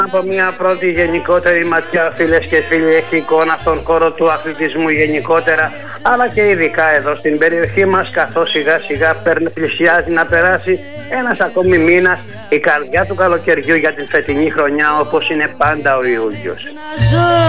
Από μια πρώτη γενικότερη ματιά, φίλες και φίλοι, έχει εικόνα στον χώρο του αθλητισμού γενικότερα, αλλά και ειδικά εδώ στην περιοχή μας, καθώς σιγά σιγά πλησιάζει να περάσει ένας ακόμη μήνας, η καρδιά του καλοκαιριού για την φετινή χρονιά, όπως είναι πάντα ο Ιούλιος.